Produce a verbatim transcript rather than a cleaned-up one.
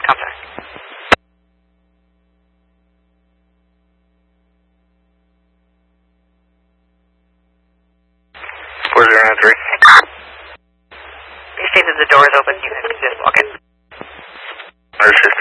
Contact. four zero nine three. You say that the door is open, you can just walk in. one fifty.